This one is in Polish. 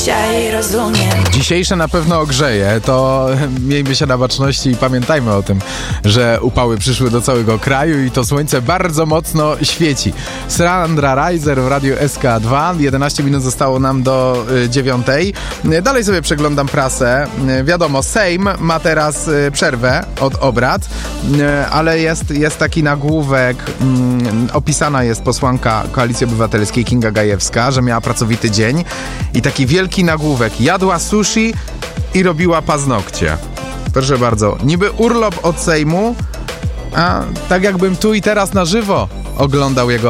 dzisiaj rozumiem. Dzisiejsze na pewno ogrzeje, to miejmy się na baczności i pamiętajmy o tym, że upały przyszły do całego kraju i to słońce bardzo mocno świeci. Sandra Reiser w Radiu SK2, 11 minut zostało nam do 9. Dalej sobie przeglądam prasę. Wiadomo, Sejm ma teraz przerwę od obrad, ale jest taki nagłówek, opisana jest posłanka Koalicji Obywatelskiej Kinga Gajewska, że miała pracowity dzień i taki wielki nagłówek: jadła sushi i robiła paznokcie. Proszę bardzo, niby urlop od Sejmu, a tak jakbym tu i teraz na żywo oglądał jego